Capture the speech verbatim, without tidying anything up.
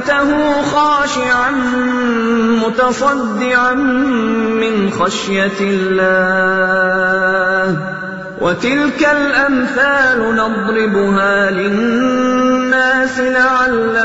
رَأَيْتَهُ خَاشِعًا مُّتَصَدِّعًا مِّنْ خَشْيَةِ اللَّهِ ۚ وَتِلْكَ الْأَمْثَالُ نَضْرِبُهَا لِلنَّاسِ لَعَلَّهُمْ